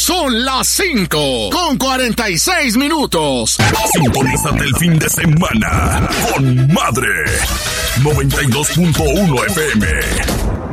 Son las 5:46. Sintonízate el fin de semana con Madre 92.1 FM.